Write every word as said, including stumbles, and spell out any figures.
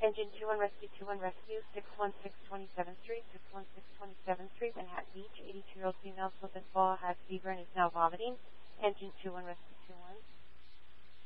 Engine two one Rescue two one Rescue, six one six twenty-seventh Street, six one six twenty-seventh Street, Manhattan Beach, eighty-two-year-old female slip and fall, has fever and is now vomiting. Engine two one Rescue two one.